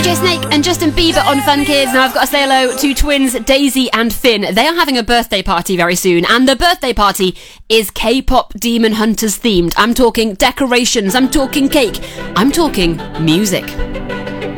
DJ Snake and Justin Bieber on Fun Kids. Now I've got to say hello to twins Daisy and Finn. They are having a birthday party very soon, and the birthday party is K-pop Demon Hunters themed. I'm talking decorations, I'm talking cake, I'm talking music.